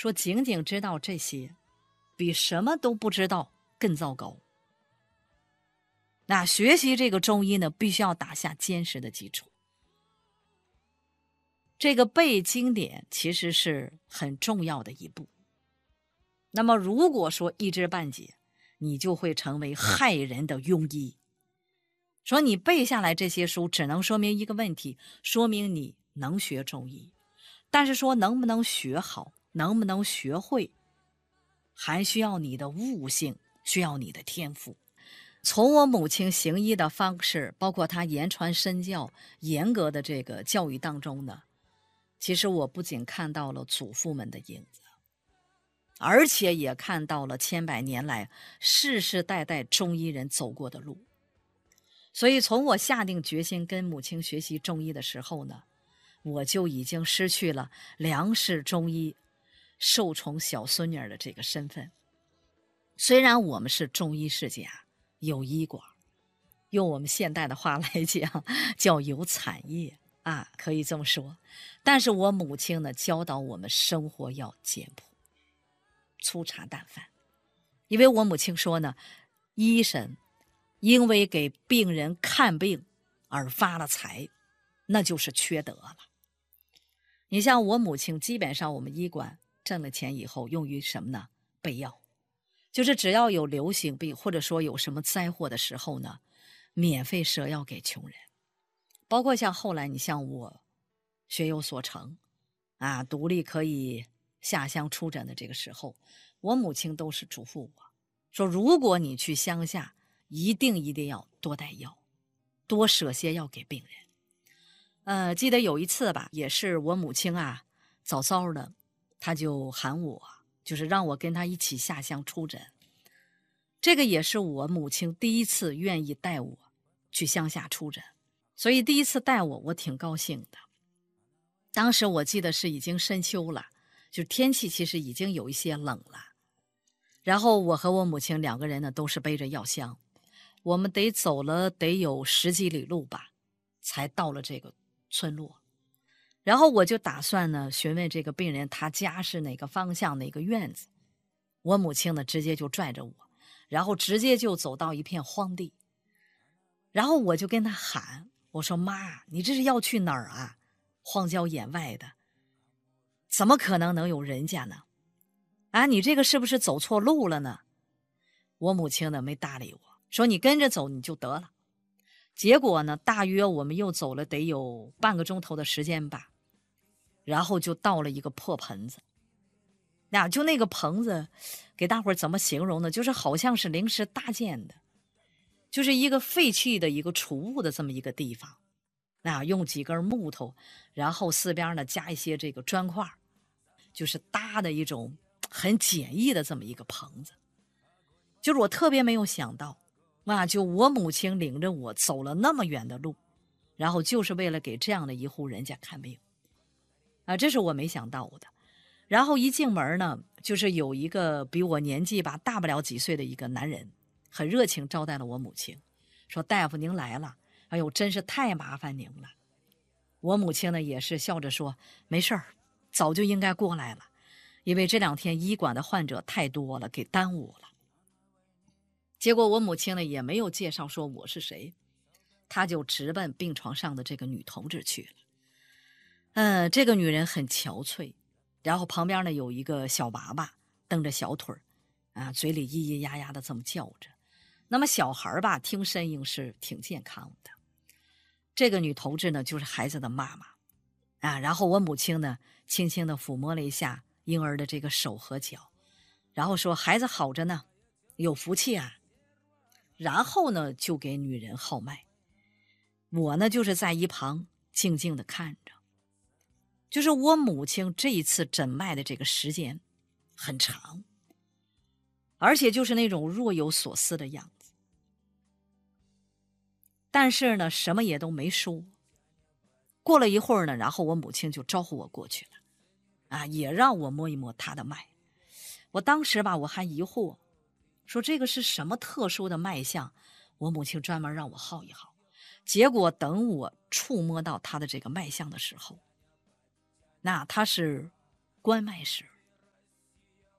说仅仅知道这些，比什么都不知道更糟糕。那学习这个中医呢，必须要打下坚实的基础。这个背经典其实是很重要的一步。那么如果说一知半解，你就会成为害人的庸医。说你背下来这些书，只能说明一个问题，说明你能学中医。但是说能不能学好，能不能学会，还需要你的悟性，需要你的天赋。从我母亲行医的方式，包括她言传身教严格的这个教育当中呢，其实我不仅看到了祖父们的影子，而且也看到了千百年来世世代代中医人走过的路。所以从我下定决心跟母亲学习中医的时候呢，我就已经失去了梁氏中医受宠小孙女的这个身份。虽然我们是中医世家，有医馆，用我们现代的话来讲叫有产业啊，可以这么说。但是我母亲呢，教导我们生活要简朴，粗茶淡饭。因为我母亲说呢，医生因为给病人看病而发了财，那就是缺德了。你像我母亲，基本上我们医馆挣了钱以后用于什么呢？备药。就是只要有流行病或者说有什么灾祸的时候呢，免费舍药给穷人。包括像后来你像我学有所成啊，独立可以下乡出诊的这个时候，我母亲都是嘱咐我说，如果你去乡下，一定要多带药，多舍些药给病人。记得有一次吧，也是我母亲啊，早早的，她就喊我，就是让我跟她一起下乡出诊。这个也是我母亲第一次愿意带我去乡下出诊，所以第一次带我挺高兴的。当时我记得是已经深秋了，就天气其实已经有一些冷了。然后我和我母亲两个人呢，都是背着药箱，我们走了有10几里路吧，才到了这个村落。然后我就打算呢询问这个病人他家是哪个方向哪个院子。我母亲呢直接就拽着我，然后直接就走到一片荒地。然后我就跟他喊，我说妈，你这是要去哪儿啊？荒郊野外的，怎么可能有人家呢？啊，你这个是不是走错路了呢？我母亲呢没搭理我，说你跟着走你就得了。结果呢，大约我们又走了得有半个钟头的时间吧，然后就到了一个破棚子。就那个棚子给大伙儿怎么形容呢？就是好像是临时搭建的，就是一个废弃的一个储物的这么一个地方。用几根木头，然后四边呢加一些这个砖块，就是搭的一种很简易的这么一个棚子。就是我特别没有想到，就我母亲领着我走了那么远的路，然后就是为了给这样的一户人家看病。这是我没想到的。然后一进门呢，就是有一个比我年纪吧大不了几岁的一个男人，很热情招待了我母亲，说大夫您来了，哎呦真是太麻烦您了。我母亲呢也是笑着说，没事儿，早就应该过来了，因为这2天医馆的患者太多了，给耽误了。结果我母亲呢也没有介绍说我是谁，她就直奔病床上的这个女同志去了。这个女人很憔悴，然后旁边呢有一个小娃娃蹬着小腿嘴里咿咿呀呀的这么叫着。那么小孩吧听声音是挺健康的。这个女同志呢就是孩子的妈妈然后我母亲呢轻轻的抚摸了一下婴儿的这个手和脚，然后说孩子好着呢，有福气啊。然后呢就给女人号脉。我呢就是在一旁静静的看着。就是我母亲这一次诊脉的这个时间很长，而且就是那种若有所思的样子，但是呢什么也都没说。过了一会儿呢，然后我母亲就招呼我过去了也让我摸一摸她的脉。我当时吧我还疑惑，说这个是什么特殊的脉象，我母亲专门让我号一号。结果等我触摸到她的这个脉象的时候，那它是关脉石。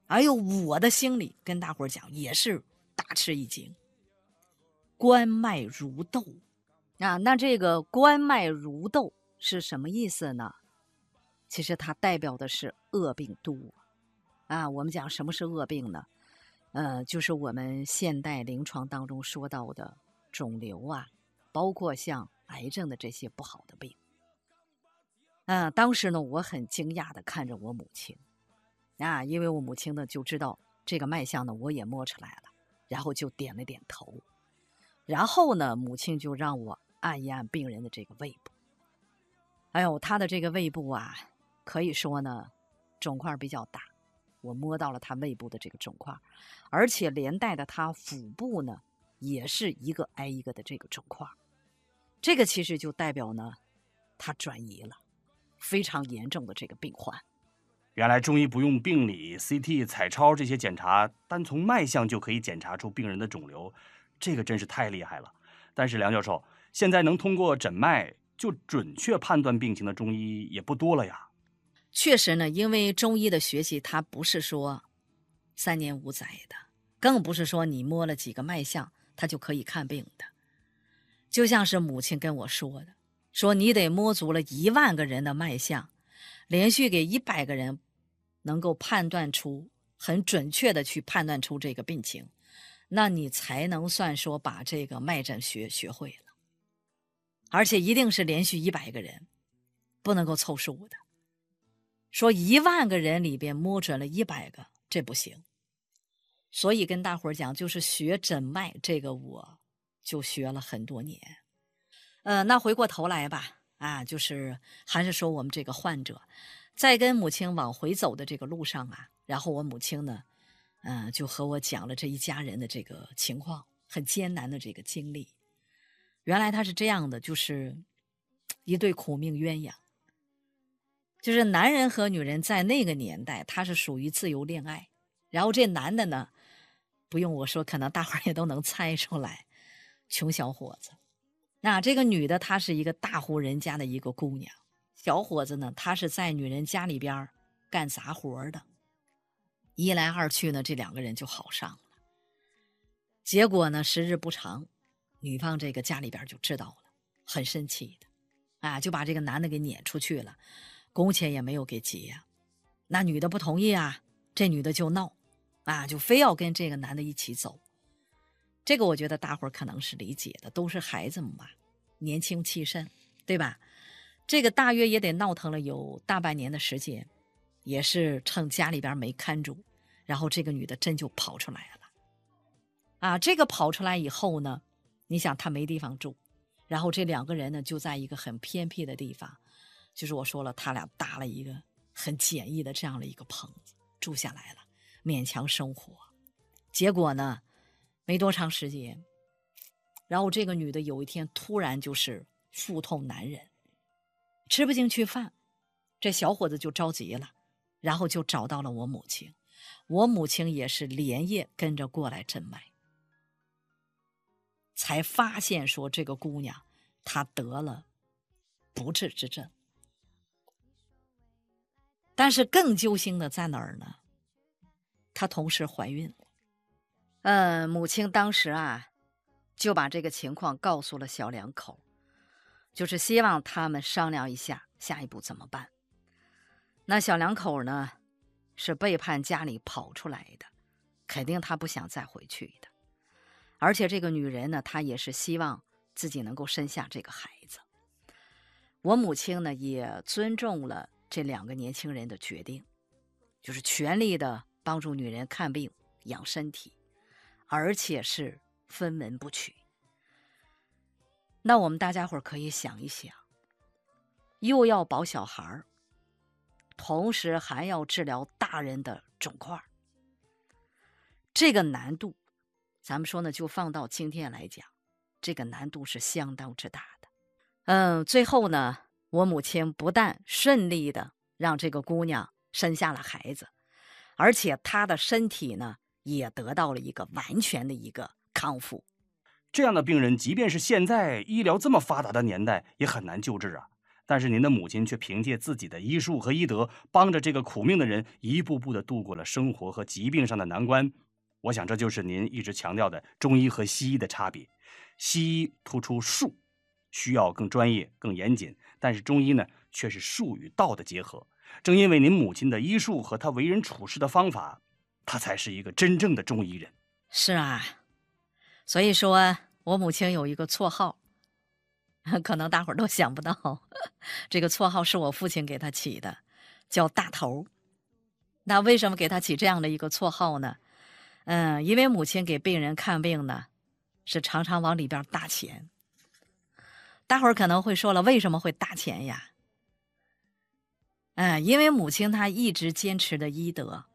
哎呦，我的心里跟大伙讲也是大吃一惊，关脉如豆啊。那这个关脉如豆是什么意思呢？其实它代表的是恶病多啊。我们讲什么是恶病呢？就是我们现代临床当中说到的肿瘤啊，包括像癌症的这些不好的病。当时呢，我很惊讶的看着我母亲啊，因为我母亲呢就知道这个脉象呢，我也摸出来了，然后就点了点头，然后呢，母亲就让我按一按病人的这个胃部。哎呦，他的这个胃部啊，可以说呢，肿块比较大。我摸到了他胃部的这个肿块，而且连带的他腹部呢，也是一个挨一个的这个肿块。这个其实就代表呢，他转移了，非常严重的这个病患。 原来中医不用病理、CT、彩超这些检查，单从脉象就可以检查出病人的肿瘤，这个真是太厉害了。但是梁教授，现在能通过诊脉就准确判断病情的中医也不多了呀。 确实呢，因为中医的学习它不是说3年5载的，更不是说你摸了几个脉象它就可以看病的。就像是母亲跟我说的，说你得摸足了1万个人的脉象，连续给100个人能够判断出很准确的去判断出这个病情，那你才能算说把这个脉诊学会了。而且一定是连续100个人，不能够凑数的。说1万个人里边摸准了100个，这不行。所以跟大伙儿讲，就是学诊脉这个，我就学了很多年。那回过头来吧，就是还是说我们这个患者，在跟母亲往回走的这个路上啊，然后我母亲呢，就和我讲了这一家人的这个情况，很艰难的这个经历。原来他是这样的，就是一对苦命鸳鸯。就是男人和女人在那个年代，他是属于自由恋爱，然后这男的呢，不用我说，可能大伙儿也都能猜出来，穷小伙子。那这个女的，她是一个大户人家的一个姑娘，小伙子呢，他是在女人家里边干杂活的。一来二去呢，这2个人就好上了。结果呢，时日不长，女方这个家里边就知道了，很生气的，就把这个男的给撵出去了。工钱也没有给结呀，那女的不同意啊，这女的就闹，就非要跟这个男的一起走。这个我觉得大伙儿可能是理解的，都是孩子们嘛，年轻气盛，对吧？这个大约也得闹腾了有大半年的时间，也是趁家里边没看住，然后这个女的真就跑出来了。这个跑出来以后呢，你想她没地方住，然后这2个人呢就在一个很偏僻的地方。就是我说了，他俩搭了一个很简易的这样的一个棚子住下来了，勉强生活。结果呢，没多长时间，然后这个女的有一天突然就是腹痛难忍，吃不进去饭，这小伙子就着急了，然后就找到了我母亲。我母亲也是连夜跟着过来诊脉，才发现说这个姑娘她得了不治之症。但是更揪心的在哪儿呢？她同时怀孕了。母亲当时就把这个情况告诉了小两口，就是希望他们商量一下下一步怎么办。那小两口呢，是背叛家里跑出来的，肯定他不想再回去的。而且这个女人呢，她也是希望自己能够生下这个孩子。我母亲呢，也尊重了这2个年轻人的决定，就是全力的帮助女人看病养身体，而且是分文不取。那我们大家伙可以想一想，又要保小孩，同时还要治疗大人的肿块，这个难度，咱们说呢，就放到今天来讲，这个难度是相当之大的。最后呢，我母亲不但顺利的让这个姑娘生下了孩子，而且她的身体呢也得到了一个完全的一个康复。 这样的病人，即便是现在医疗这么发达的年代，也很难救治啊。 但是您的母亲却凭借自己的医术和医德，帮着这个苦命的人一步步的度过了生活和疾病上的难关。我想这就是您一直强调的中医和西医的差别。西医突出术，需要更专业、更严谨，但是中医呢，却是术与道的结合。正因为您母亲的医术和她为人处事的方法，她才是一个真正的中医人。 是啊，所以说我母亲有一个绰号，可能大伙儿都想不到，这个绰号是我父亲给她起的，叫大头。那为什么给她起这样的一个绰号呢？因为母亲给病人看病呢，是常常往里边搭钱。大伙儿可能会说了，为什么会搭钱呀？因为母亲她一直坚持的医德，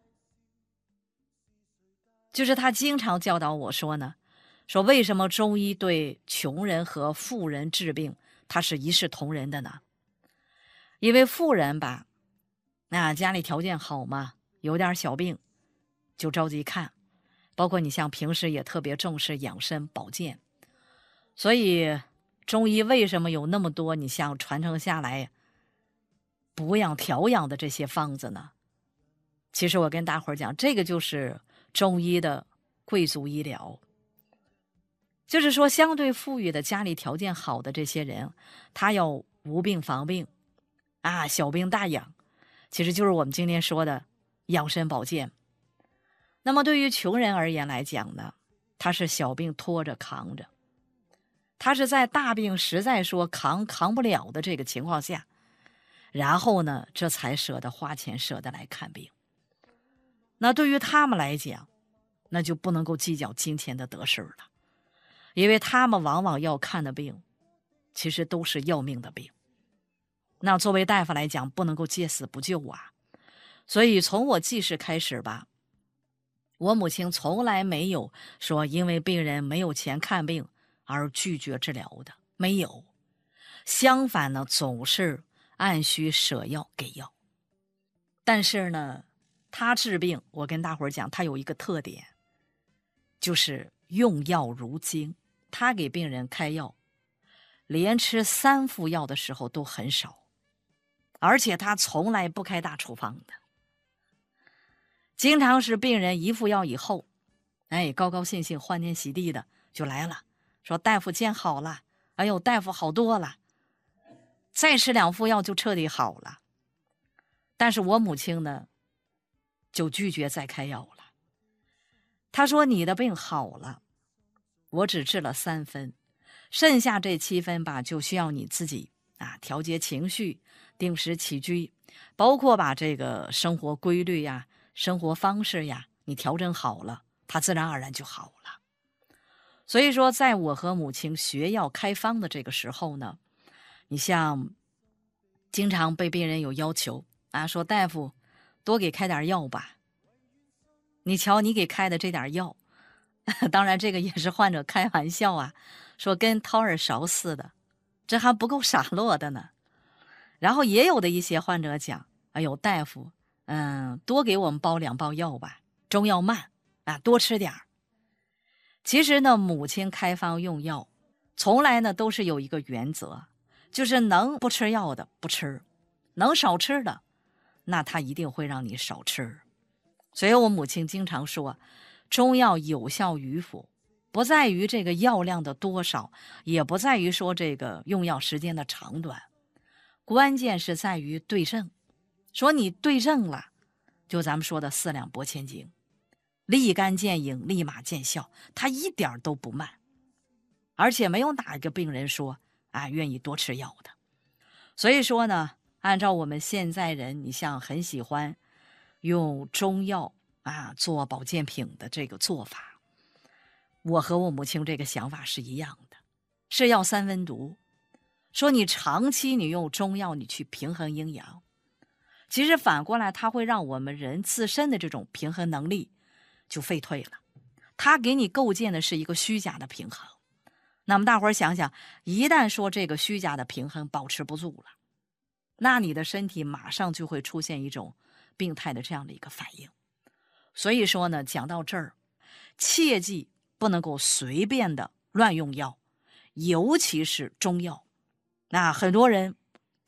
就是她经常教导我说呢，说为什么中医对穷人和富人治病，它是一视同仁的呢？因为富人吧，家里条件好嘛，有点小病就着急看，包括你像平时也特别重视养生保健，所以中医为什么有那么多你像传承下来补养调养的这些方子呢？其实我跟大伙儿讲，这个就是中医的贵族医疗。就是说相对富裕的家里条件好的这些人，他要无病防病小病大养，其实就是我们今天说的养生保健。那么对于穷人而言来讲呢，他是小病拖着扛着，他是在大病实在说扛不了的这个情况下，然后呢这才舍得花钱，舍得来看病。那对于他们来讲，那就不能够计较金钱的得失了，因为他们往往要看的病其实都是要命的病。那作为大夫来讲，不能够见死不救啊。所以从我记事开始吧，我母亲从来没有说因为病人没有钱看病而拒绝治疗的，没有。相反呢，总是按需舍药给药。但是呢，他治病，我跟大伙儿讲，他有一个特点，就是用药如经。他给病人开药，连吃3副药的时候都很少，而且他从来不开大处方的。经常是病人1副药以后，高高兴兴欢天喜地的就来了，说大夫见好了，哎呦大夫好多了，再吃2副药就彻底好了。但是我母亲呢就拒绝再开药了。她说你的病好了，我只治了3分，剩下这7分吧就需要你自己调节情绪，定时起居，包括把这个生活规律呀、生活方式呀你调整好了，它自然而然就好了。所以说在我和母亲学药开方的这个时候呢，你像经常被病人有要求说大夫多给开点药吧，你瞧你给开的这点药当然这个也是患者开玩笑说跟掏耳勺似的，这还不够傻落的呢。然后也有的一些患者讲，哎呦大夫多给我们包2包药吧，中药慢多吃点儿。其实呢，母亲开方用药从来呢都是有一个原则，就是能不吃药的不吃，能少吃的那他一定会让你少吃。所以我母亲经常说，中药有效与否不在于这个药量的多少，也不在于说这个用药时间的长短，关键是在于对症。说你对症了，就咱们说的4两拨千斤，立竿见影，立马见效，它一点都不慢。而且没有哪一个病人说愿意多吃药的。所以说呢，按照我们现在人，你像很喜欢用中药做保健品的这个做法，我和我母亲这个想法是一样的，是药3分毒。说你长期你用中药你去平衡阴阳，其实反过来它会让我们人自身的这种平衡能力就废退了，它给你构建的是一个虚假的平衡。那么大伙儿想想，一旦说这个虚假的平衡保持不住了，那你的身体马上就会出现一种病态的这样的一个反应。所以说呢，讲到这儿，切记不能够随便的乱用药，尤其是中药。那很多人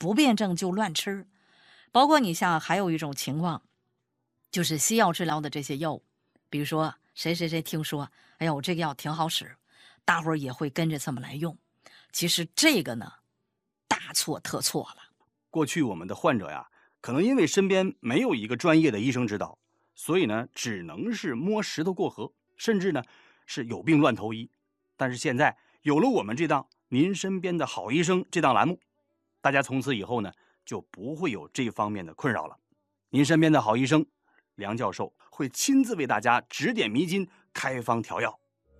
不辩证就乱吃。包括你像还有一种情况，就是西药治疗的这些药物，比如说谁谁谁听说，哎呦，这个药挺好使，大伙儿也会跟着这么来用。其实这个呢，大错特错了。 过去我们的患者呀，可能因为身边没有一个专业的医生指导，所以呢，只能是摸石头过河，甚至呢是有病乱投医。但是现在有了我们这档您身边的好医生这档栏目，大家从此以后呢就不会有这方面的困扰了。您身边的好医生梁教授会亲自为大家指点迷津，开方调药。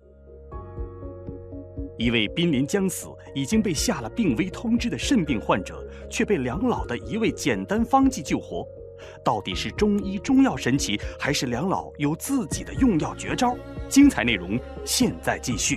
一位濒临将死、已经被下了病危通知的肾病患者，却被梁老的一味简单方剂救活。到底是中医中药神奇，还是梁老有自己的用药绝招？精彩内容现在继续。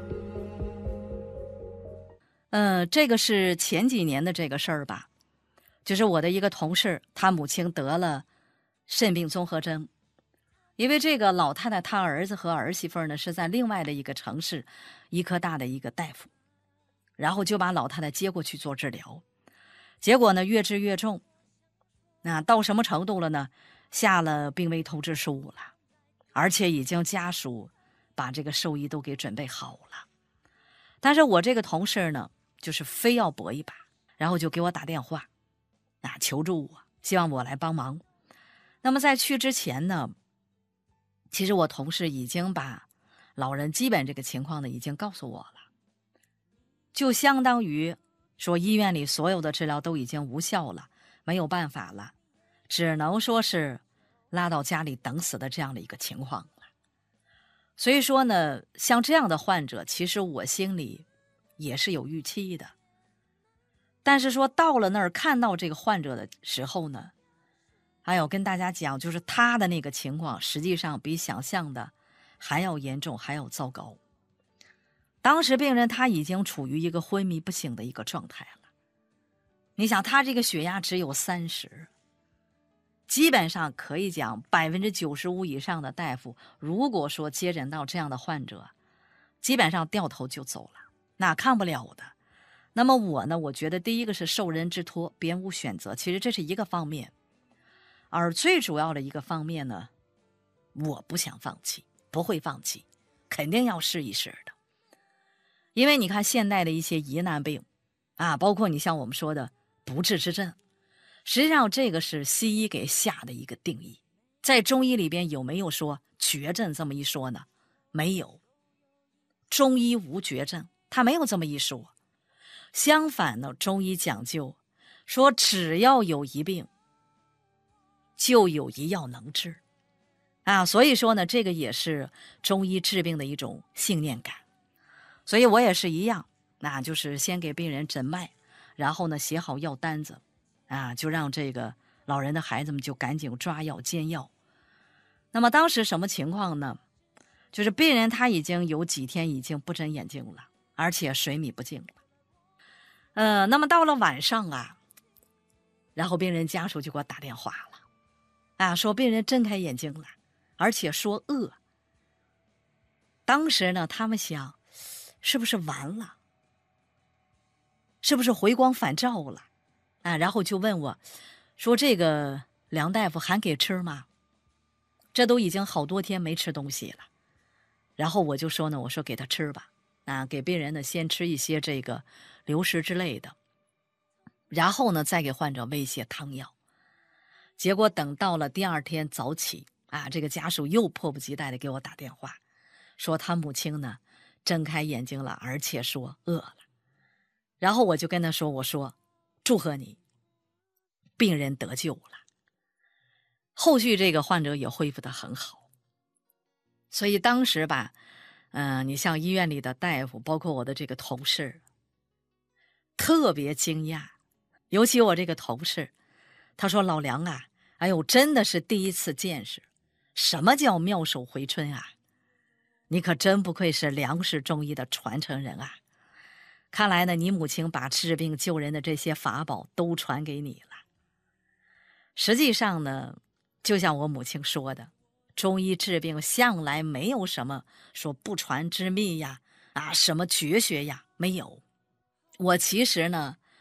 这个是前几年的这个事儿吧，就是我的一个同事，他母亲得了肾病综合征。因为这个老太太她儿子和儿媳妇呢是在另外的一个城市医科大的一个大夫，然后就把老太太接过去做治疗，结果呢越治越重，那到什么程度了呢？下了病危通知书了，而且已经家属把这个寿衣都给准备好了。但是我这个同事呢，就是非要搏一把，然后就给我打电话求助我，希望我来帮忙。那么在去之前呢，其实我同事已经把老人基本这个情况呢已经告诉我了，就相当于说医院里所有的治疗都已经无效了，没有办法了，只能说是拉到家里等死的这样的一个情况了。所以说呢，像这样的患者，其实我心里也是有预期的。但是说到了那儿看到这个患者的时候呢，还有跟大家讲，就是他的那个情况实际上比想象的还要严重，还要糟糕。当时病人他已经处于一个昏迷不醒的一个状态了。你想他这个血压只有30，基本上可以讲95%以上的大夫，如果说接诊到这样的患者，基本上掉头就走了，那看不了的。那么我呢，我觉得第一个是受人之托，别无选择，其实这是一个方面。而最主要的一个方面呢，我不想放弃，不会放弃，肯定要试一试的。因为你看现代的一些疑难病包括你像我们说的不治之症，实际上这个是西医给下的一个定义。在中医里边有没有说绝症这么一说呢？没有，中医无绝症，他没有这么一说。相反呢，中医讲究说只要有一病就有一药能治所以说呢，这个也是中医治病的一种信念感。所以我也是一样，那就是先给病人诊脉，然后呢写好药单子就让这个老人的孩子们就赶紧抓药煎药。那么当时什么情况呢？就是病人他已经有几天已经不睁眼睛了，而且水米不进了。那么到了晚上然后病人家属就给我打电话了说病人睁开眼睛了，而且说饿。当时呢他们想是不是完了，是不是回光返照了然后就问我说，这个梁大夫还给吃吗？这都已经好多天没吃东西了。然后我就说呢，我说给他吃吧给病人呢先吃一些这个流食之类的，然后呢再给患者喂一些汤药。结果等到了第二天早起这个家属又迫不及待的给我打电话，说他母亲呢睁开眼睛了，而且说饿了。然后我就跟他说，我说祝贺你，病人得救了。后续这个患者也恢复得很好。所以当时吧你像医院里的大夫，包括我的这个同事，特别惊讶。尤其我这个同事，他说老梁哎呦，真的是第一次见识，什么叫妙手回春你可真不愧是梁氏中医的传承人看来呢，你母亲把治病救人的这些法宝都传给你了。实际上呢，就像我母亲说的，中医治病向来没有什么说不传之秘什么绝学没有。我其实呢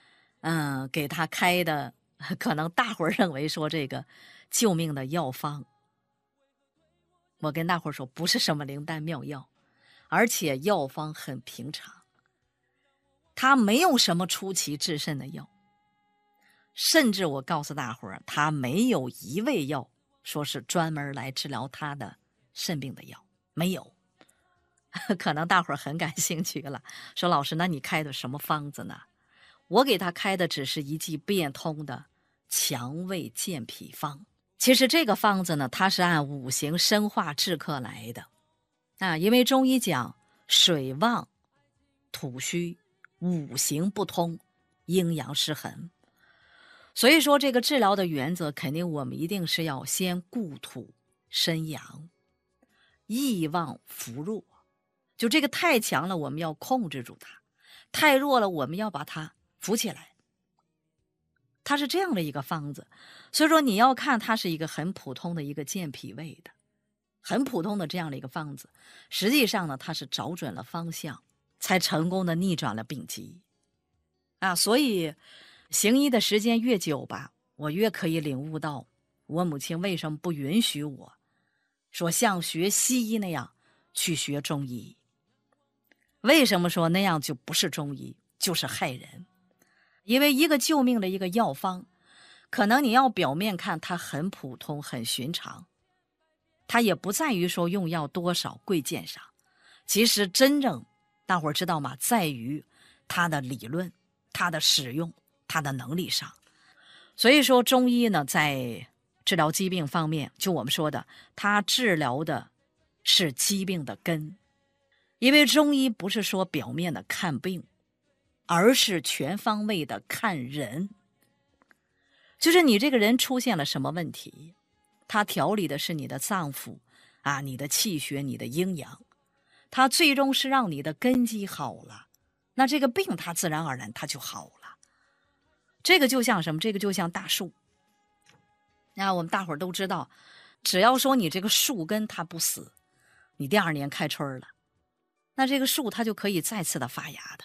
给他开的可能大伙儿认为说这个救命的药方。我跟大伙儿说，不是什么灵丹妙药，而且药方很平常，它没有什么出奇制胜的药，甚至我告诉大伙儿，它没有一味药说是专门来治疗他的肾病的药，没有。可能大伙儿很感兴趣了，说老师，那你开的什么方子呢？我给他开的只是一剂变通的强胃健脾方。其实这个方子呢，它是按五行生化制克来的因为中医讲水旺土虚，五行不通，阴阳失衡，所以说这个治疗的原则肯定我们一定是要先固土生阳，益旺扶弱。就这个太强了，我们要控制住它；太弱了，我们要把它扶起来。它是这样的一个方子，所以说你要看它是一个很普通的一个健脾胃的，很普通的这样的一个方子，实际上呢，它是找准了方向，才成功的逆转了病机所以行医的时间越久吧，我越可以领悟到我母亲为什么不允许我说像学西医那样去学中医。为什么说那样就不是中医，就是害人？因为一个救命的一个药方，可能你要表面看它很普通很寻常，它也不在于说用药多少贵贱上，其实真正大伙儿知道吗，在于它的理论，它的使用，它的能力上。所以说中医呢，在治疗疾病方面，就我们说的，它治疗的是疾病的根。因为中医不是说表面的看病，而是全方位的看人。就是你这个人出现了什么问题，它调理的是你的脏腑你的气血，你的阴阳，它最终是让你的根基好了，那这个病它自然而然它就好了。这个就像什么？这个就像大树。我们大伙儿都知道，只要说你这个树根它不死，你第2年开春了，那这个树它就可以再次的发芽的。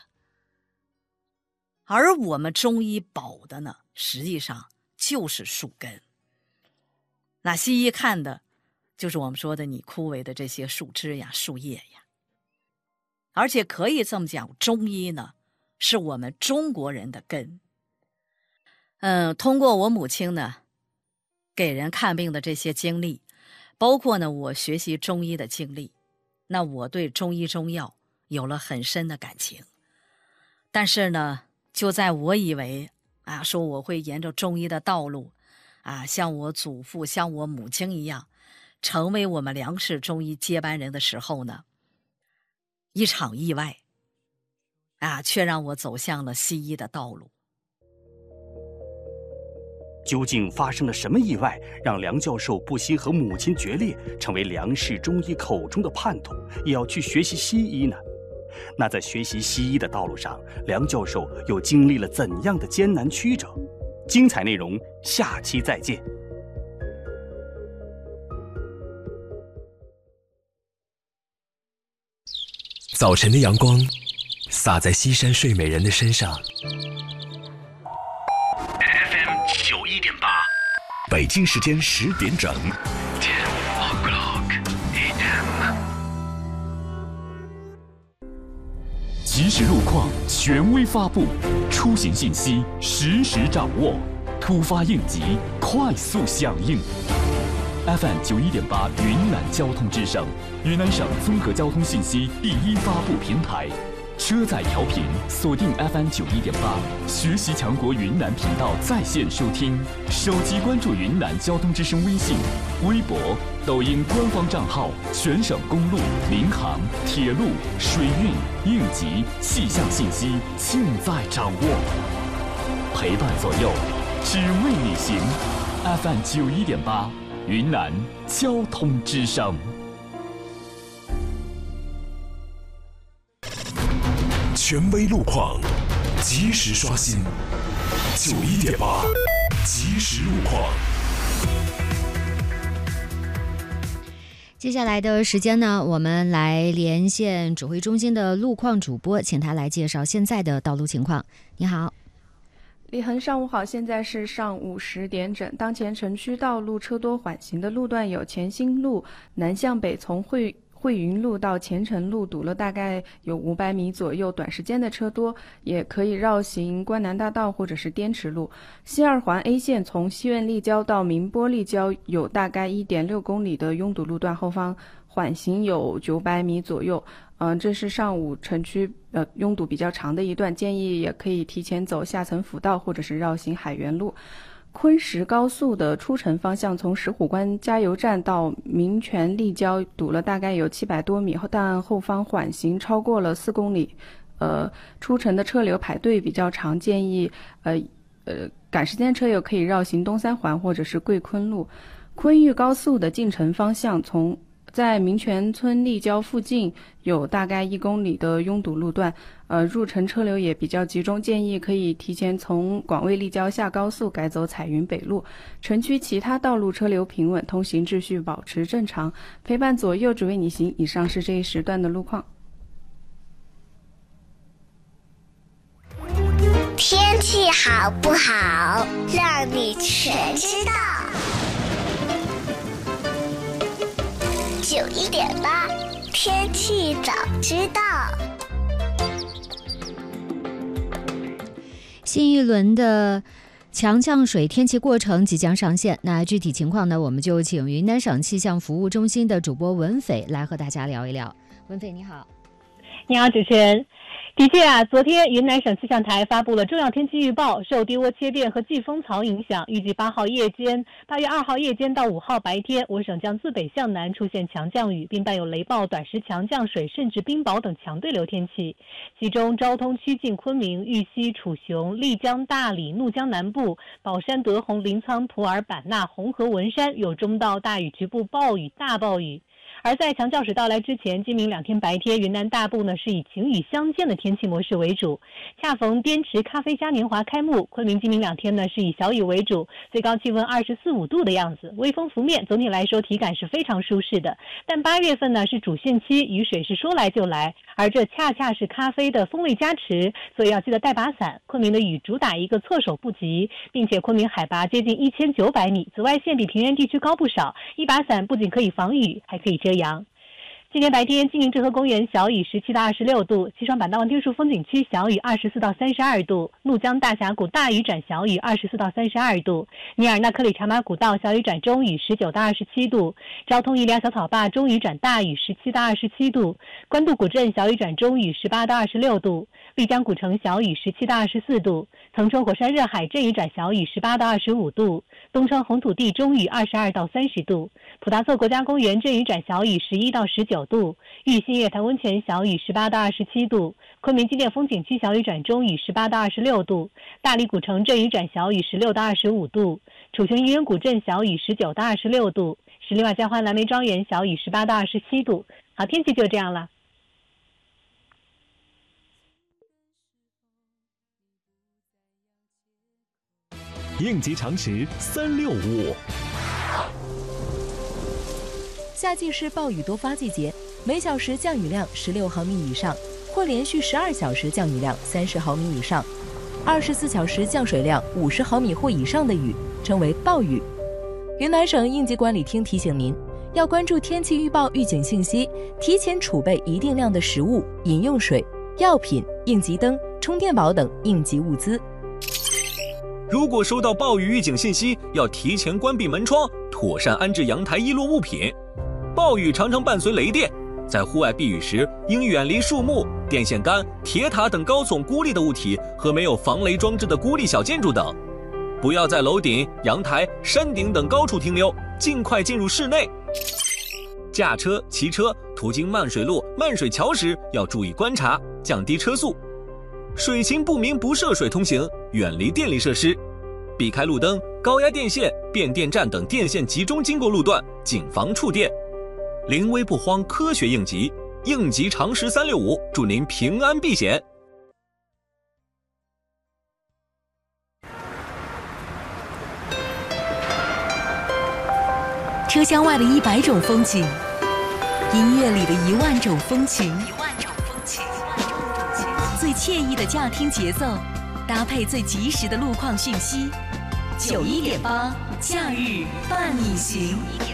而我们中医保的呢，实际上就是树根。那西医看的就是我们说的你枯萎的这些树枝呀、树叶呀。而且可以这么讲，中医呢是我们中国人的根。通过我母亲呢给人看病的这些经历，包括呢我学习中医的经历，那我对中医中药有了很深的感情。但是呢，就在我以为说我会沿着中医的道路像我祖父像我母亲一样成为我们梁氏中医接班人的时候呢，一场意外却让我走向了西医的道路。 究竟发生了什么意外，让梁教授不惜和母亲决裂，成为梁氏中医口中的叛徒，也要去学习西医呢？那在学习西医的道路上，梁教授又经历了怎样的艰难曲折？精彩内容下期再见。 早晨的阳光洒在西山睡美人的身上。 FM 91.8， 北京时间10点整。 10 o'clock AM。即时路况权威发布，出行信息实时掌握，突发应急快速响应。FM 91.8云南交通之声，云南省综合交通信息第一发布平台。车载调频锁定 FM 91.8，学习强国云南频道在线收听，手机关注云南交通之声微信、微博、抖音官方账号，全省公路、民航、铁路、水运、应急、气象信息尽在掌握，陪伴左右，只为你行。FM 91.8，云南交通之声。 权威路况，及时刷新。91.8，即时路况。 接下来的时间呢，我们来连线指挥中心的路况主播，请他来介绍现在的道路情况。你好。 李恒，上午好，现在是上午10点整。当前城区道路车多缓行的路段有前新路南向北从汇云路到前城路堵了大概有500米左右，短时间的车多，也可以绕行关南大道或者是滇池路。西二环 A 线从西苑立交到明波立交有大概1.6公里的拥堵路段，后方缓行有900米左右。这是上午城区拥堵比较长的一段，建议也可以提前走下层辅道或者是绕行海源路。昆石高速的出城方向从石虎关加油站到民权立交堵了大概有700多米，但后方缓行超过了4公里，出城的车流排队比较长，建议赶时间车友可以绕行东三环或者是桂昆路。昆玉高速的进城方向在民权村立交附近有大概1公里的拥堵路段，入城车流也比较集中，建议可以提前从广卫立交下高速改走彩云北路。城区其他道路车流平稳，通行秩序保持正常，陪伴左右只为你行。以上是这一时段的路况。 天气好不好，让你全知道。91.8天气早知道。 新一轮的强降水天气过程即将上线，那具体情况呢，我们就请云南省气象服务中心的主播文斐来和大家聊一聊。文斐你好。 你好，主持人。的确昨天云南省气象台发布了重要天气预报，受低涡切变和季风槽影响，预计8月2号夜间到5号白天，我省将自北向南出现强降雨，并伴有雷暴、短时强降水甚至冰雹等强对流天气。其中昭通区近昆明、玉溪、楚雄、丽江、大理、怒江南部、保山、德宏、临沧、普洱、版纳、红河、文山有中到大雨，局部暴雨、大暴雨。而在强降水到来之前，今明2天白天，云南大部呢是以晴雨相间的天气模式为主。恰逢滇池咖啡嘉年华开幕，昆明今明2天呢是以小雨为主，最高气温24、25度的样子，微风拂面，总体来说体感是非常舒适的。但8月份呢是主汛期，雨水是说来就来，而这恰恰是咖啡的风味加持，所以要记得带把伞。昆明的雨主打一个措手不及，并且昆明海拔接近1900米，紫外线比平原地区高不少，一把伞不仅可以防雨，还可以遮阳。今天白天，金陵柘河公园小雨17到26度，西双版纳望天树风景区小雨24到32度，怒江大峡谷大雨转小雨24到32度，尼尔纳克里查马古道小雨转中雨19到27度，昭通宜良小草坝中雨转大雨17到27度，官渡古镇小雨转中雨18到26度，丽江古城小雨17到24度，腾冲火山热海阵雨转小雨18到25度，东川红土地中雨22到30度，普达措国家公园阵雨转小雨11到19度，玉新月潭温泉小雨18到27度，昆明纪念风景区小雨转中雨18到26度，大理古城阵雨转小雨16到25度，楚雄渔人古镇小雨19到26度，十里瓦江欢蓝莓庄园小雨18到27度。好，天气就这样了。 应急常识365。 夏季是暴雨多发季节，每小时降雨量16毫米以上，或连续12小时降雨量30毫米以上，24小时降水量50毫米或以上的雨称为暴雨。云南省应急管理厅提醒您，要关注天气预报预警信息，提前储备一定量的食物、饮用水、药品、应急灯、充电宝等应急物资。 如果收到暴雨预警信息，要提前关闭门窗，妥善安置阳台遗落物品。暴雨常常伴随雷电，在户外避雨时，应远离树木、电线杆、铁塔等高耸孤立的物体和没有防雷装置的孤立小建筑等。不要在楼顶、阳台、山顶等高处停留，尽快进入室内。驾车、骑车途经漫水路、漫水桥时，要注意观察，降低车速。水情不明不涉水通行，远离电力设施，避开路灯、高压电线、变电站等电线集中经过路段，谨防触电。临危不慌，科学应急，应急常识365，祝您平安避险。 车厢外的100种风景，音乐里的1万种风情，最惬意的驾听节奏， 搭配最及时的路况讯息。91.8假日伴你行。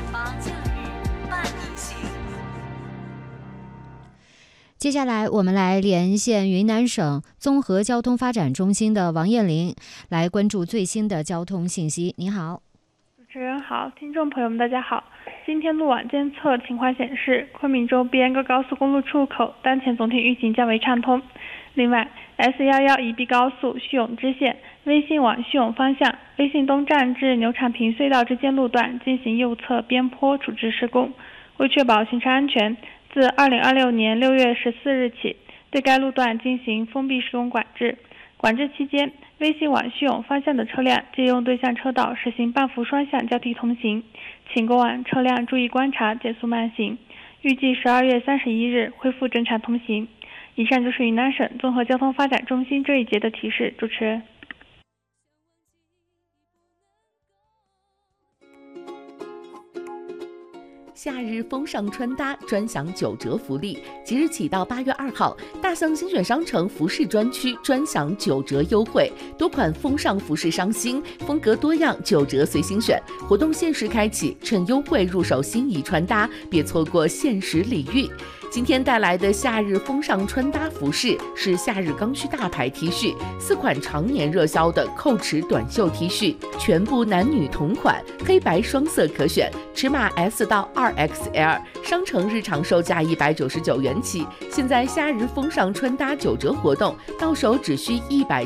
接下来我们来连线云南省综合交通发展中心的王艳玲，来关注最新的交通信息。你好。 主持人好，听众朋友们大家好。今天路网监测情况显示，昆明周边各高速公路出口当前总体运行较为畅通。另外 ，S11宜宾高速叙永支线微信往叙永方向微信东站至牛场坪隧道之间路段进行右侧边坡处置施工，为确保行车安全，自2026年6月14日起，对该路段进行封闭施工管制。管制期间，微信往叙永方向的车辆借用对向车道实行半幅双向交替通行，请过往车辆注意观察，减速慢行。预计12月31日恢复正常通行。以上就是云南省综合交通发展中心这一节的提示。主持人。 夏日风尚穿搭专享9折福利，即日起到8月2号，大象精选商城服饰专区专享9折优惠，多款风尚服饰上新，风格多样，9折随心选。活动限时开启，趁优惠入手心仪穿搭，别错过限时礼遇。今天带来的夏日风尚穿搭服饰是夏日刚需大牌 T 恤，4款常年热销的扣尺短袖 T 恤，全部男女同款，黑白双色可选，尺码 S 到2XL， 商城日常售价199元起，现在夏日风尚穿搭9折活动，到手只需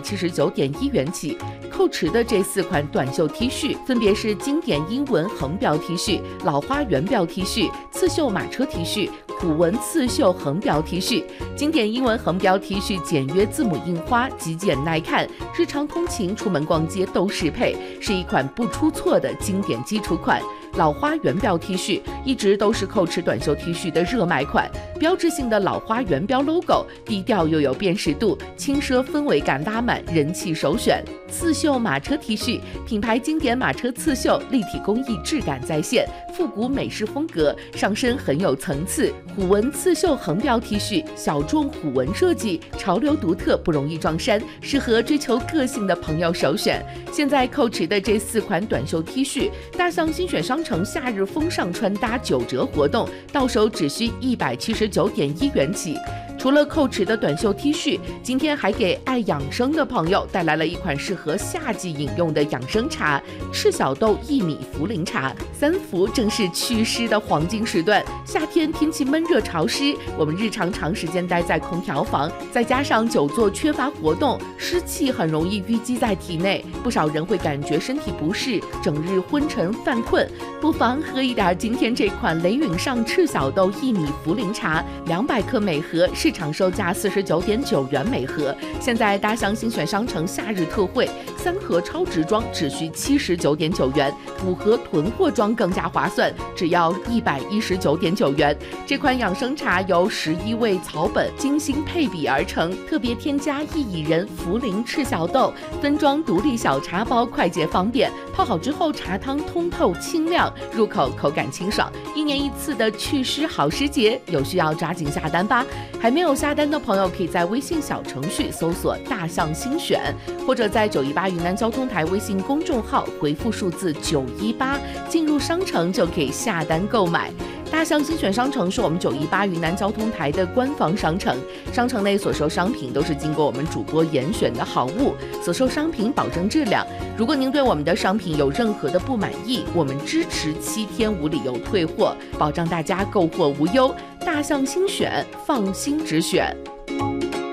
179.1元起。扣尺的这4款短袖 T 恤分别是经典英文横标 T 恤、老花圆标 T 恤、刺绣马车 T 恤、虎纹刺绣横标 T 恤。经典英文横标 T 恤简约字母印花，极简耐看，日常通勤出门逛街都适配，是一款不出错的经典基础款。老花圆标 T 恤一直都是扣尺短袖 T 恤的热卖款，标志性的老花圆标 logo， 低调又有辨识度，轻奢氛围感拉满，人气首选。刺绣马车 T 恤，品牌经典马车刺绣，立体工艺质感再现，复古美式风格，上身很有层次。虎纹刺绣横标 T 恤，小众虎纹设计，潮流独特，不容易撞衫，适合追求个性的朋友首选。现在扣尺的这4款短袖 T 恤，大象精选商城夏日风尚穿搭9折活动，到手只需179.1元起。除了扣尺的短袖 T 恤，今天还给爱养生的朋友带来了一款适合夏季饮用的养生茶——赤小豆薏米茯苓茶。3伏正是祛湿的黄金时段，夏天天气闷热潮湿，我们日常长时间待在空调房，再加上久坐缺乏活动，湿气很容易淤积在体内，不少人会感觉身体不适，整日昏沉犯困，不妨喝一点今天这款雷允上赤小豆薏米茯苓茶，200克每盒，市场售价49.9元每盒。现在大象精选商城夏日特惠，3盒超值装只需79.9元，5盒囤货装更加划算，只要119.9元。这款养生茶由11味草本精心配比而成，特别添加薏苡仁、茯苓、赤小豆，分装独立小茶包，快捷方便。泡好之后，茶汤通透清亮，入口口感清爽。1年1次的祛湿好时节，有需要抓紧下单吧。还没有下单的朋友，可以在微信小程序搜索“大象精选”，或者在918云南交通台微信公众号回复数字918，进入商城就可以下单购买。大象精选商城是我们918云南交通台的官方商城，商城内所售商品都是经过我们主播严选的好物，所售商品保证质量。如果您对我们的商品有任何的不满意，我们支持7天无理由退货，保障大家购货无忧。大象精选，放心直选。